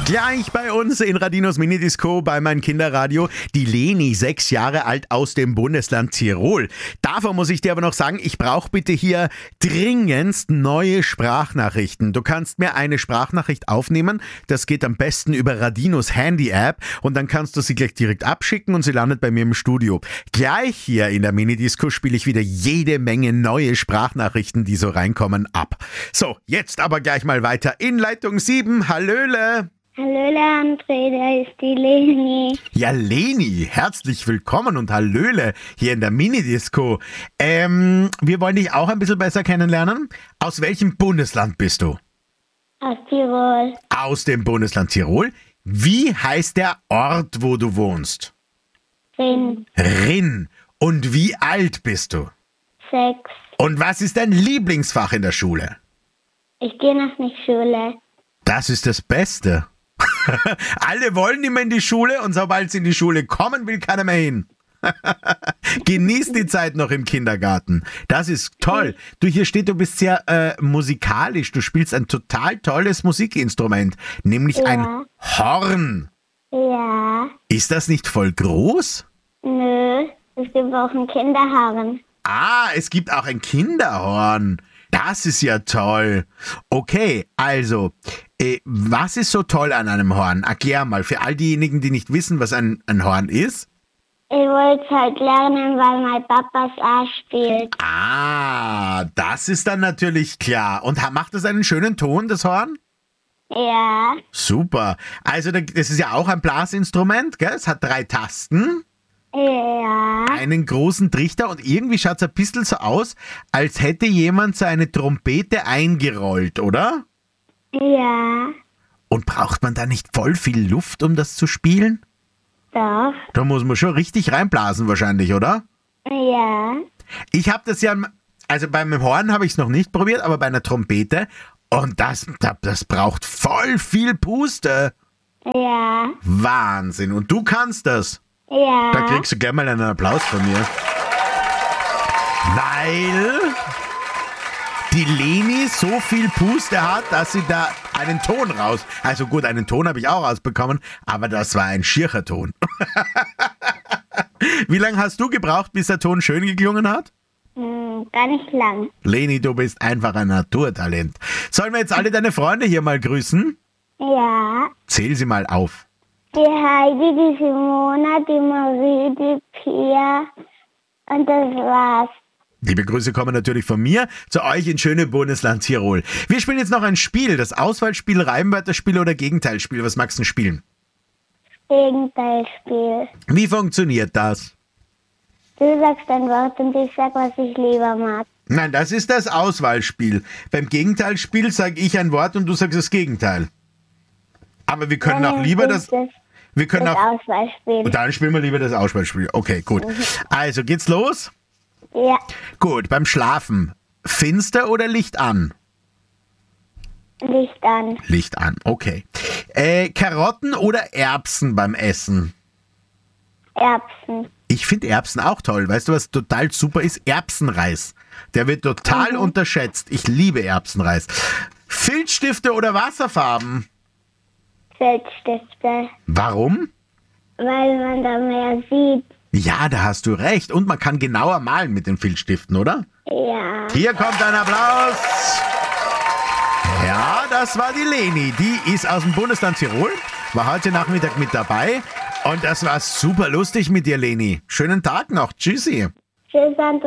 Gleich bei uns in Radinos Minidisco bei meinem Kinderradio die Leni, 6 Jahre alt aus dem Bundesland Tirol. Davor muss ich dir aber noch sagen, ich brauche bitte hier dringendst neue Sprachnachrichten. Du kannst mir eine Sprachnachricht aufnehmen, das geht am besten über Radinos Handy-App und dann kannst du sie gleich direkt abschicken und sie landet bei mir im Studio. Gleich hier in der Minidisco spiele ich wieder jede Menge neue Sprachnachrichten, die so reinkommen, ab. So, jetzt aber gleich mal weiter in Leitung 7. Hallöle! Hallöle André, da ist die Leni. Ja, Leni, herzlich willkommen und Hallöle hier in der Minidisco. Wir wollen dich auch ein bisschen besser kennenlernen. Aus welchem Bundesland bist du? Aus Tirol. Aus dem Bundesland Tirol. Wie heißt der Ort, wo du wohnst? Bin Rinn. Und wie alt bist du? 6. Und was ist dein Lieblingsfach in der Schule? Ich gehe noch nicht Schule. Das ist das Beste. Alle wollen immer in die Schule und sobald sie in die Schule kommen, will keiner mehr hin. Genieß die Zeit noch im Kindergarten. Das ist toll. Du, hier steht, du bist sehr musikalisch. Du spielst ein total tolles Musikinstrument, nämlich ein Horn. Ja. Ist das nicht voll groß? Nö, es gibt auch ein Kinderharren. Ah, es gibt auch ein Kinderhorn. Das ist ja toll. Okay, also, was ist so toll an einem Horn? Erklär mal, für all diejenigen, die nicht wissen, was ein Horn ist. Ich wollte es halt lernen, weil mein Papa es auch spielt. Ah, das ist dann natürlich klar. Und macht das einen schönen Ton, das Horn? Ja. Super. Also, das ist ja auch ein Blasinstrument, gell? Es hat 3 Tasten. Ja. Einen großen Trichter und irgendwie schaut es ein bisschen so aus, als hätte jemand so eine Trompete eingerollt, oder? Ja. Und braucht man da nicht voll viel Luft, um das zu spielen? Doch. Da muss man schon richtig reinblasen wahrscheinlich, oder? Ja. Ich habe das ja, also beim Horn habe ich es noch nicht probiert, aber bei einer Trompete und das braucht voll viel Puste. Ja. Wahnsinn. Und du kannst das. Ja. Da kriegst du gleich mal einen Applaus von mir. Weil die Leni so viel Puste hat, dass sie da einen Ton raus... Also gut, einen Ton habe ich auch rausbekommen, aber das war ein schierer Ton. Wie lange hast du gebraucht, bis der Ton schön geklungen hat? Gar nicht lang. Leni, du bist einfach ein Naturtalent. Sollen wir jetzt alle deine Freunde hier mal grüßen? Ja. Zähl sie mal auf. Die Heidi, die Simona, die Marie, die Pia und das war's. Liebe Grüße kommen natürlich von mir zu euch in schöne Bundesland Tirol. Wir spielen jetzt noch ein Spiel, das Auswahlspiel, Reimwörterspiel oder Gegenteilspiel. Was magst du denn spielen? Gegenteilspiel. Wie funktioniert das? Du sagst ein Wort und ich sag, was ich lieber mag. Nein, das ist das Auswahlspiel. Beim Gegenteilspiel sage ich ein Wort und du sagst das Gegenteil. Aber wir können auch lieber das... Wir können das auch... Auswahlspiel. Und dann spielen wir lieber das Auswahlspiel. Okay, gut. Also, geht's los? Ja. Gut, beim Schlafen. Finster oder Licht an? Licht an. Licht an, okay. Karotten oder Erbsen beim Essen? Erbsen. Ich finde Erbsen auch toll. Weißt du, was total super ist? Erbsenreis. Der wird total unterschätzt. Ich liebe Erbsenreis. Filzstifte oder Wasserfarben? Filzstifte. Warum? Weil man da mehr sieht. Ja, da hast du recht. Und man kann genauer malen mit den Filzstiften, oder? Ja. Hier kommt ein Applaus. Ja, das war die Leni. Die ist aus dem Bundesland Tirol, war heute Nachmittag mit dabei. Und das war super lustig mit dir, Leni. Schönen Tag noch. Tschüssi. Tschüss, André.